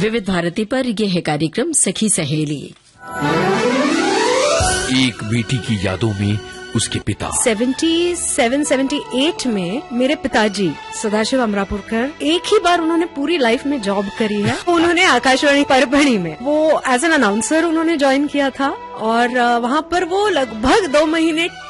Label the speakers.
Speaker 1: विविध भारती पर यह है कार्यक्रम सखी सहेली।
Speaker 2: एक बेटी की यादों में उसके पिता
Speaker 3: 77-78 में मेरे पिताजी सदाशिव अमरापुरकर एक ही बार उन्होंने पूरी लाइफ में जॉब करी है। उन्होंने आकाशवाणी परभणी में वो एज एन अनाउंसर उन्होंने ज्वाइन किया था और वहाँ पर वो लगभग 2 महीने